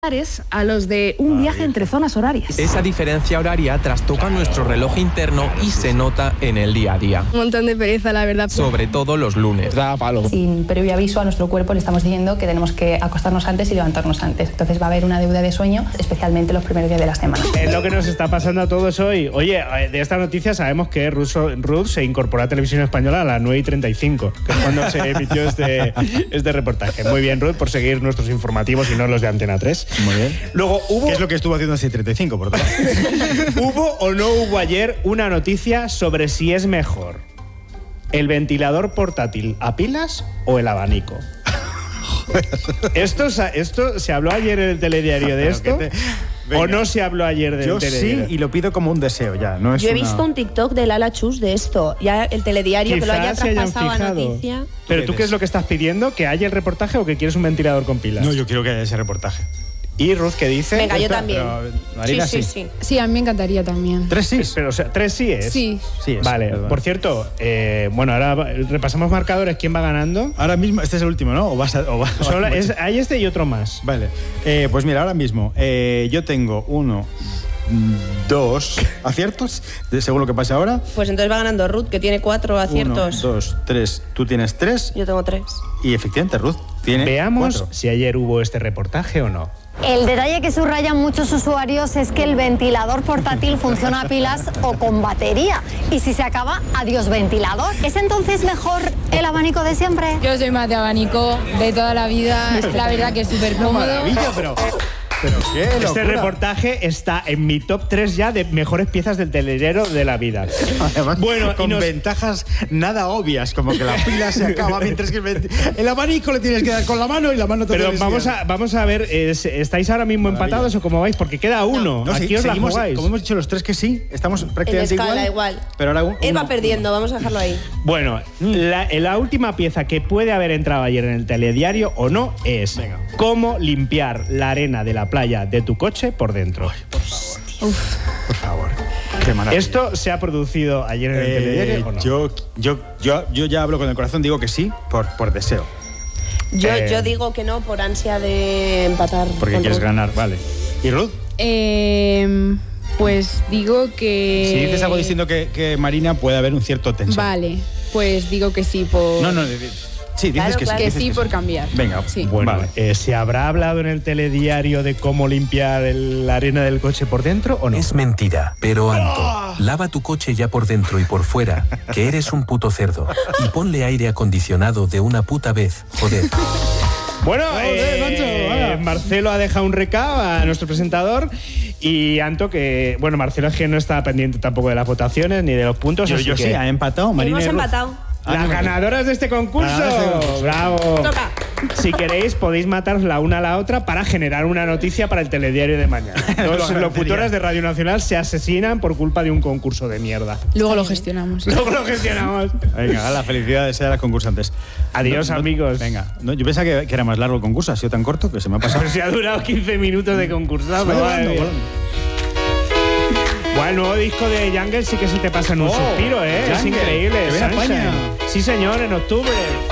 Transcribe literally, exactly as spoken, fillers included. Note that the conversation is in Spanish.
a los de un viaje entre zonas horarias. Esa diferencia horaria trastoca nuestro reloj interno y se nota en el día a día. Un montón de pereza, la verdad. Sobre todo los lunes. Da palo. Sin previo aviso a nuestro cuerpo le estamos diciendo que tenemos que acostarnos antes y levantarnos antes. Entonces va a haber una deuda de sueño, especialmente los primeros días de la semana. Es lo que nos está pasando a todos hoy. Oye, de esta noticia sabemos que Ruth, Ruth se incorporó a Televisión Española a las nueve y treinta y cinco, que es cuando se emitió este, este reportaje. Muy bien, Ruth, por seguir nuestros informativos y no los de Antena tres. Muy bien. Luego hubo... ¿Qué es lo que estuvo haciendo a seis treinta y cinco, por tanto? ¿Hubo o no hubo ayer una noticia sobre si es mejor el ventilador portátil a pilas o el abanico? ¿Esto, ¿Esto se habló ayer en el telediario de esto? Te... ¿O no se habló ayer del Yo telediario? Sí, y lo pido como un deseo ya. No es Yo he una... visto un TikTok de Lala Chus de esto. Ya el telediario Quizás que lo haya traspasado a fijado. noticia. ¿Pero tú qué es lo que estás pidiendo? ¿Que haya el reportaje o que quieres un ventilador con pilas? No, yo quiero que haya ese reportaje. ¿Y Ruth qué dice? Venga, yo Espera, también. Pero, Marina, sí, sí, sí. sí. Sí, a mí me encantaría también. ¿Tres sí? Pero, o sea, tres sí es. Sí. Sí es. Vale, perdón. por cierto, eh, bueno, ahora repasamos marcadores. ¿Quién va ganando? Ahora mismo, este es el último, ¿no? ¿O vas a, o vas, Solo es, hay este y otro más. Vale. Eh, pues mira, ahora mismo eh, yo tengo uno, dos aciertos, de, según lo que pase ahora. Pues entonces va ganando Ruth, que tiene cuatro aciertos. Uno, dos, tres. Tú tienes tres. Yo tengo tres. Y efectivamente, Ruth tiene Veamos cuatro. si ayer hubo este reportaje o no. El detalle que subrayan muchos usuarios es que el ventilador portátil funciona a pilas o con batería. Y si se acaba, adiós ventilador. ¿Es entonces mejor el abanico de siempre? Yo soy más de abanico de toda la vida. La verdad que es súper Una cómodo. maravilla, pero... ¿Pero qué Este locura? reportaje está en mi top tres ya de mejores piezas del telediario de la vida. Además, Bueno, con y nos... ventajas nada obvias, como que la pila se acaba mientras que el, vent... el abanico le tienes que dar con la mano y la mano te Pero puedes vamos guiar. a, vamos a ver, es, ¿estáis ahora mismo Maravilla. empatados o cómo vais? Porque queda uno. No, Aquí sí, os la seguimos, jugáis. como hemos dicho los tres que sí, estamos En prácticamente escala igual, igual. Pero ahora un, Él va uno, perdiendo, uno. vamos a dejarlo ahí. Bueno, la, la última pieza que puede haber entrado ayer en el telediario o no es Venga. cómo limpiar la arena de la playa de tu coche por dentro. Ay, por favor. Uf. Por favor. Qué maravilla. ¿Esto se ha producido ayer en el Eh, telediario o no? yo, yo, yo, yo ya hablo con el corazón, digo que sí, por, por deseo. Yo, Eh. yo digo que no por ansia de empatar. Porque con quieres Ruth. ganar, vale. ¿Y Ruth? Eh, pues digo que... Si dices algo diciendo que, que Marina puede haber un cierto tensión. Vale, pues digo que sí por... No, no, di- sí, dices Claro, que claro. sí. Que dices sí por cambiar. Venga, Sí. Bueno, vale. eh, ¿se habrá hablado en el telediario de cómo limpiar el- la arena del coche por dentro o no? Es mentira, pero Anto, lava tu coche ya por dentro y por fuera, que eres un puto cerdo. Y ponle aire acondicionado de una puta vez, joder. Bueno, Joder, eh, Nacho, vaya. Marcelo ha dejado un recado a nuestro presentador y Anto que, bueno, Marcelo es que no está pendiente tampoco de las votaciones ni de los puntos. Yo, así yo que sí, ha empatado Marina Hemos y Ruth. empatado. Ah, las no, ganadoras de este concurso. Ganadoras de este concurso. Bravo. Toca. Si queréis podéis mataros la una a la otra para generar una noticia para el telediario de mañana. Lo Dos agradecería. locutoras de Radio Nacional se asesinan por culpa de un concurso de mierda. Luego lo gestionamos. Luego lo gestionamos. Venga, la felicidad de ser a las concursantes. Adiós, No, no, amigos. Venga, no, yo pensaba que, que era más largo el concurso, ha sido tan corto que se me ha pasado. Pero si ha durado quince minutos de concursado. Se me ha madre ido mía. volando. Bueno, el nuevo disco de Jungle sí que se te pasa en un Oh, suspiro, ¿eh? Es Jungle, increíble. que viene a Sunshine. España. Sí, señor, en octubre.